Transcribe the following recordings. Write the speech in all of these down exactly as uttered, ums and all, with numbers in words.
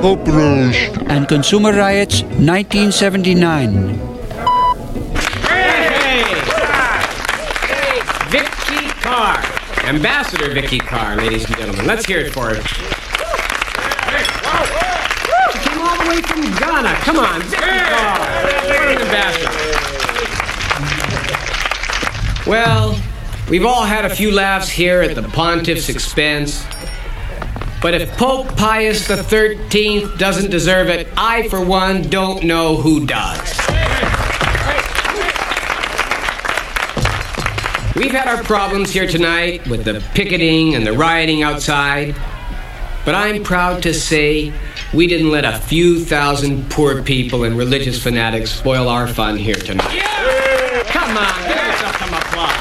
operaist. And Consumer Riots, nineteen seventy-nine. Hey! Hey, Vicky Carr. Ambassador Vicky Carr, ladies and gentlemen. Let's hear it for her. She came all the way from Ghana. Come on, Vicky Carr. What an ambassador. Well, we've all had a few laughs here at the pontiff's expense. But if Pope Pius the thirteenth doesn't deserve it, I, for one, don't know who does. We've had our problems here tonight with the picketing and the rioting outside, but I'm proud to say we didn't let a few thousand poor people and religious fanatics spoil our fun here tonight. Yeah! Come on, give yourself some applause.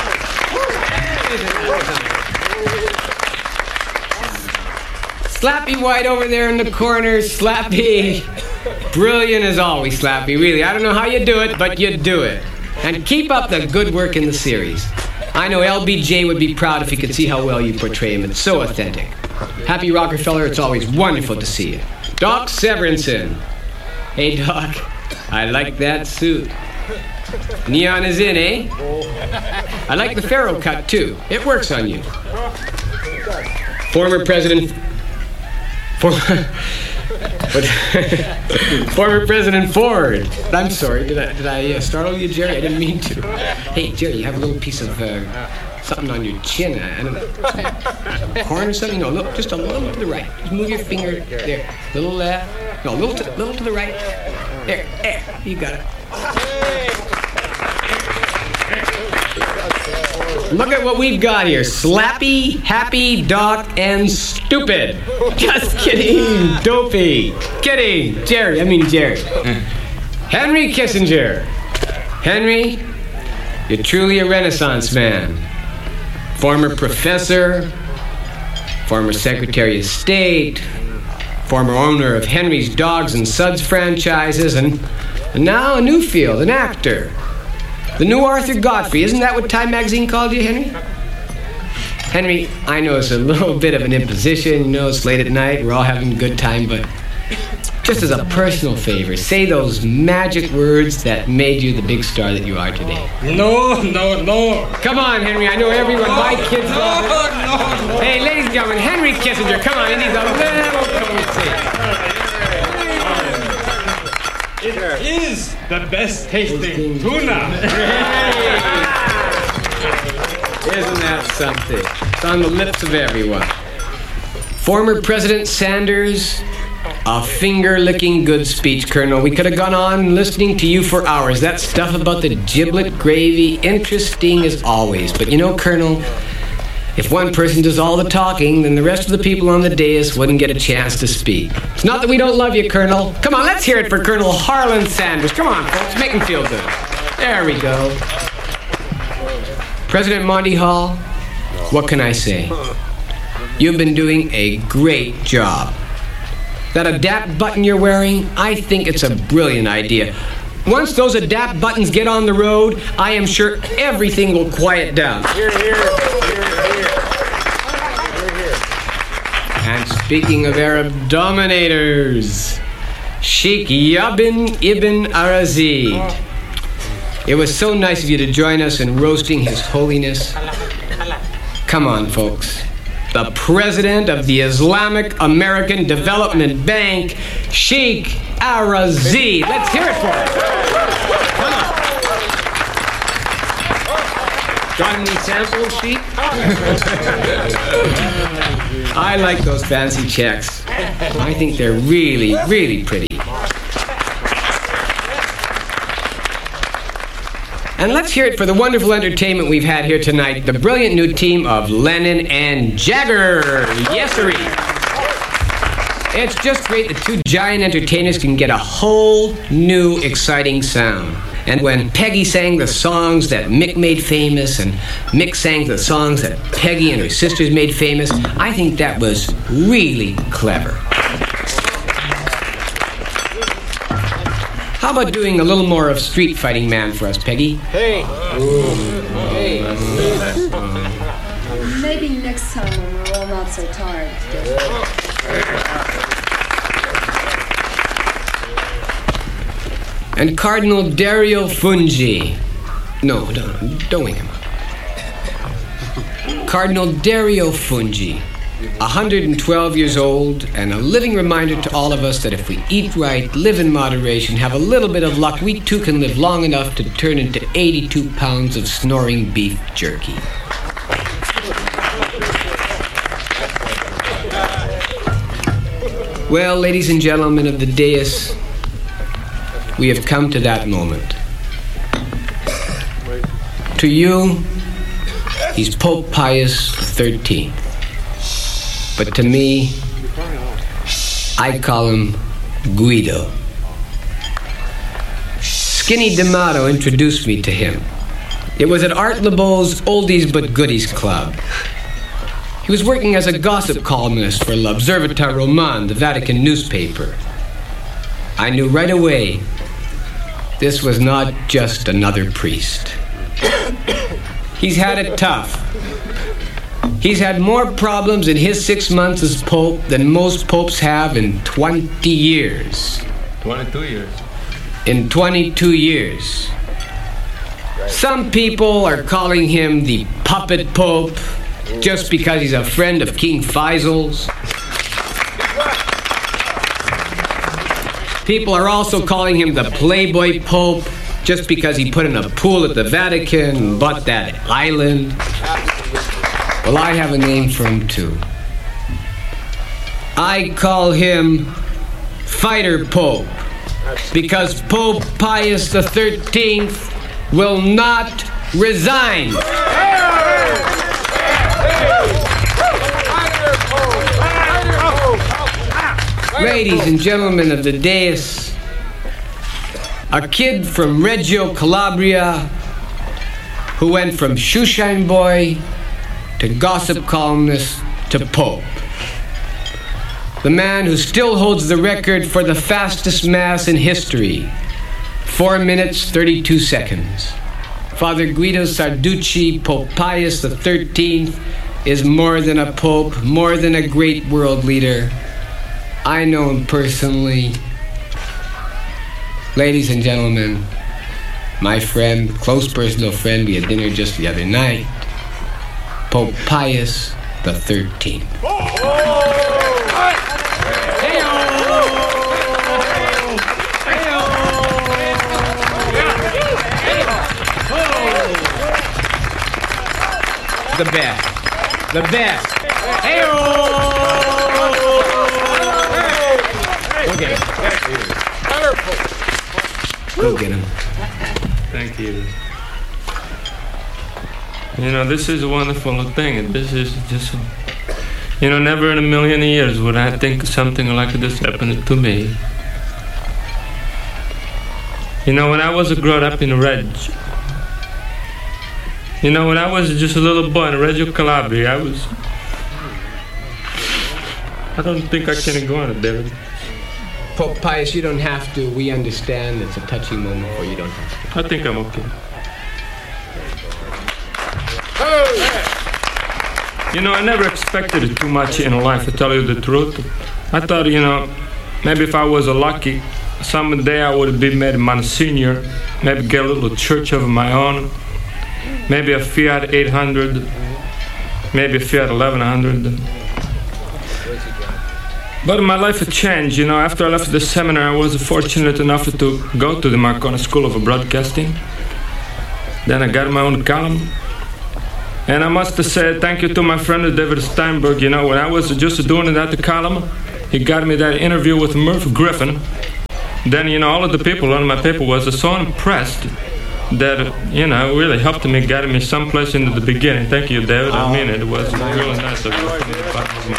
Slappy White over there in the corner, Slappy. Brilliant as always, Slappy, really. I don't know how you do it, but you do it. And keep up the good work in the series. I know L B J would be proud if he could see how well you portray him. It's so authentic. Happy Rockefeller, it's always wonderful to see you. Doc Severinsen. Hey, Doc, I like that suit. Neon is in, eh? I like the Pharaoh cut, too. It works on you. Former President... Former... Former President Ford. I'm sorry, did I, did I uh, startle you, Jerry? I didn't mean to. Hey, Jerry, you have a little piece of uh, something on your chin. I, I don't know. Corn or something? No, look, just a little to the right. Just move your finger there. Little left. No, little to, little to the right. There, there. You got it. Look at what we've got here. Slappy, Happy, Doc, and Stupid. Just kidding. Dopey. Kidding. Jerry, I mean Jerry. Henry Kissinger. Henry, you're truly a Renaissance man. Former professor, former Secretary of State, former owner of Henry's Dogs and Suds franchises, and, and now a new field, an actor. The new Arthur Godfrey. Isn't that what Time Magazine called you, Henry? Henry, I know it's a little bit of an imposition. You know, it's late at night. We're all having a good time, but just as a personal favor, say those magic words that made you the big star that you are today. No, no, no. Come on, Henry. I know everyone. No, my kids no, love it. No, no. Hey, ladies and gentlemen, Henry Kissinger. Come on, he needs a little courtesy. It is the best tasting tuna. Isn't that something? It's on the lips of everyone. Former President Sanders, a finger-licking good speech, Colonel. We could have gone on listening to you for hours. That stuff about the giblet gravy, interesting as always. But you know, Colonel, if one person does all the talking, then the rest of the people on the dais wouldn't get a chance to speak. It's not that we don't love you, Colonel. Come on, let's hear it for Colonel Harlan Sanders. Come on, folks, make him feel good. There we go. President Monty Hall, what can I say? You've been doing a great job. That adapt button you're wearing, I think it's a brilliant idea. Once those adapt buttons get on the road, I am sure everything will quiet down. Here, here, here, here. And speaking of Arab dominators, Sheikh Yabin Ibn Arazid. It was so nice of you to join us in roasting His Holiness. Come on, folks. The President of the Islamic American Development Bank, Sheikh Arazid. Let's hear it for him. Come on. Got any samples, Sheikh? I like those fancy checks. I think they're really, really pretty. And let's hear it for the wonderful entertainment we've had here tonight, the brilliant new team of Lennon and Jagger. Yes, sirree. It's just great that two giant entertainers can get a whole new, exciting sound. And when Peggy sang the songs that Mick made famous, and Mick sang the songs that Peggy and her sisters made famous, I think that was really clever. How about doing a little more of Street Fighting Man for us, Peggy? Hey. Hey. Maybe next time when we're all not so tired. and Cardinal Dario Fungi. No, don't, don't wake him up. Cardinal Dario Fungi, one hundred twelve years old, and a living reminder to all of us that if we eat right, live in moderation, have a little bit of luck, we too can live long enough to turn into eighty-two pounds of snoring beef jerky. Well, ladies and gentlemen of the dais, we have come to that moment. To you, he's Pope Pius the thirteenth. But to me, I call him Guido. Skinny D'Amato introduced me to him. It was at Art LeBeau's Oldies But Goodies Club. He was working as a gossip columnist for L'Observatoire Roman, the Vatican newspaper. I knew right away this was not just another priest. He's had it tough. He's had more problems in his six months as Pope than most popes have in twenty years. twenty-two years. In twenty-two years. Some people are calling him the puppet Pope just because he's a friend of King Faisal's. People are also calling him the Playboy Pope just because he put in a pool at the Vatican and bought that island. Well, I have a name for him too. I call him Fighter Pope, because Pope Pius the thirteenth will not resign. Ladies and gentlemen of the dais, a kid from Reggio Calabria who went from shoeshine boy to gossip columnist to Pope. The man who still holds the record for the fastest mass in history, four minutes, thirty-two seconds. Father Guido Sarducci, Pope Pius the thirteenth, is more than a pope, more than a great world leader. I know him personally. Ladies and gentlemen, my friend, close personal friend, we had dinner just the other night, Pope Pius the thirteenth. The best. The best. Hey-o! Go get him. Go get him. Thank you. You know, this is a wonderful thing, and this is just, you know, never in a million years would I think something like this happened to me. You know, when I was growing up in Reg, you know, when I was just a little boy in Reggio Calabria, I was, I don't think I can go on it, David. Pope Pius, you don't have to. We understand it's a touchy moment for you. Don't have to. I think I'm okay. You know, I never expected too much in life, to tell you the truth. I thought, you know, maybe if I was lucky, someday I would be made Monsignor, maybe get a little church of my own, maybe a Fiat eight hundred, maybe a Fiat eleven hundred. But my life had changed, you know. After I left the seminary, I was fortunate enough to go to the Marconi School of Broadcasting. Then I got my own column. And I must say thank you to my friend David Steinberg. You know, when I was just doing that column, he got me that interview with Murph Griffin. Then, you know, all of the people on my paper was so impressed that, you know, really helped me, got me someplace into the beginning. Thank you, David. I mean it. It was really nice of you from the bottom of my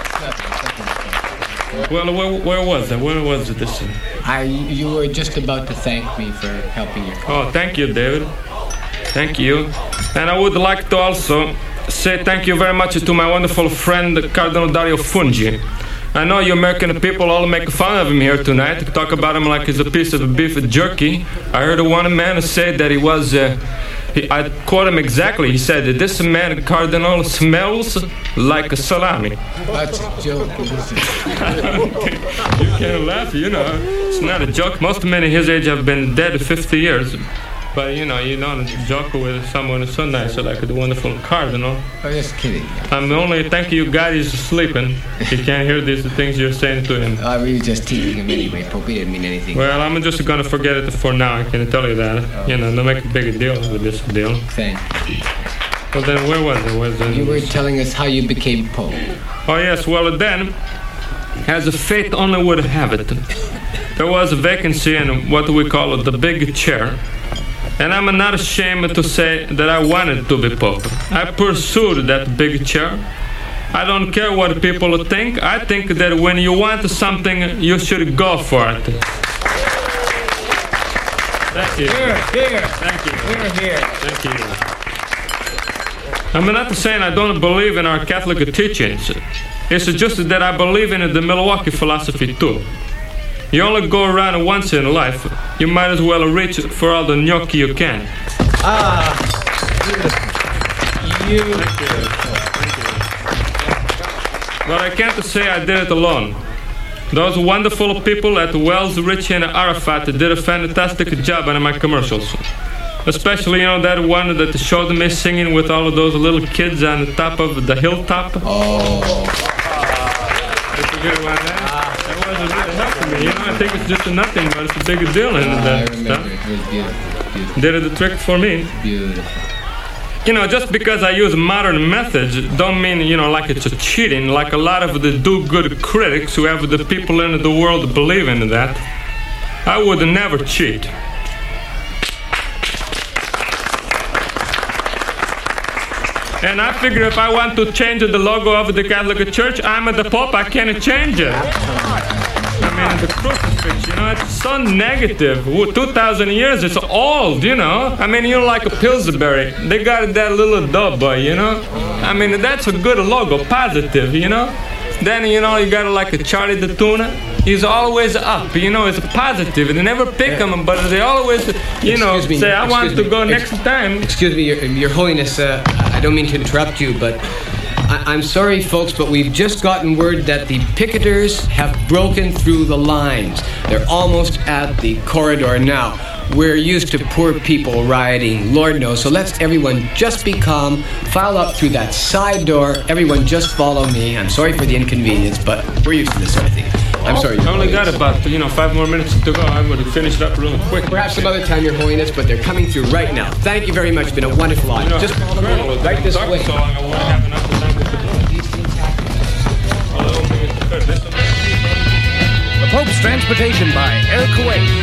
heart. Well, where, where was I? Where was this? I, you were just about to thank me for helping your cause. Oh, thank you, David. Thank you. And I would like to also say thank you very much to my wonderful friend, Cardinal Dario Fungi. I know you American people all make fun of him here tonight, talk about him like he's a piece of beef jerky. I heard one man say that he was uh, He, I quote him exactly. He said, "This man Cardinal smells like a salami." That's a joke, isn't it? You can't laugh, you know. It's not a joke. Most men his age have been dead fifty years. But, you know, you don't joke with someone who's so nice, like the wonderful Cardinal. Oh, just kidding. I'm only thanking you God he's sleeping. He can't hear these things you're saying to him. I was just teasing him anyway, Pope. He didn't mean anything. Well, I'm just going to forget it for now. I can tell you that. Oh. You know, don't make a big deal with this deal. Thank you. Well, then where was it? Was it? You were telling us how you became Pope. Oh, yes. Well, then, as fate only would have it, there was a vacancy in what we call the big chair. And I'm not ashamed to say that I wanted to be Pope. I pursued that big chair. I don't care what people think. I think that when you want something, you should go for it. Thank you. Here, here. Thank you. Here, here. Thank you. I'm not saying I don't believe in our Catholic teachings. It's just that I believe in the Milwaukee philosophy too. You only go around once in life. You might as well reach for all the gnocchi you can. Ah, beautiful. You. Thank you. Thank you. But I can't say I did it alone. Those wonderful people at Wells, Rich, and Arafat did a fantastic job on my commercials. Especially, you know, that one that showed me singing with all of those little kids on the top of the hilltop. Oh. Did you hear about that? That wasn't really helping me. You know, I think it's just a nothing, but it's a big deal. And Ah, I that remember. stuff It was beautiful. Beautiful. did the trick for me. Beautiful. You know, just because I use modern methods don't mean, you know, like it's a cheating, like a lot of the do-good critics who have the people in the world believe in that. I would never cheat. And I figure if I want to change the logo of the Catholic Church, I'm the Pope, I can't change it. I mean, the crucifix, you know, it's so negative. two thousand years, it's old, you know. I mean, you're like a Pillsbury. They got that little dub, you know. I mean, that's a good logo, positive, you know. Then, you know, you got like a Charlie the Tuna. He's always up, you know, it's positive. They never pick him, but they always, you know, Excuse me, say, I want excuse to go me. next time. Excuse me, Your, Your Holiness, uh, I don't mean to interrupt you, but I, I'm sorry, folks, but we've just gotten word that the picketers have broken through the lines. They're almost at the corridor now. We're used to poor people rioting, Lord knows, so let's everyone just be calm, file up through that side door, everyone just follow me. I'm sorry for the inconvenience, but we're used to this sort of thing. I'm sorry, Your I only got Holiness. about, you know, five more minutes to go. I would have finished it up real quick. Perhaps some other time, Your Holiness, but they're coming through right now. Thank you very much. It's been a wonderful You honor. know, Just follow Colonel, me right this talk way. so long, I won't have enough time to do it. The Pope's Transportation by Air Kuwait.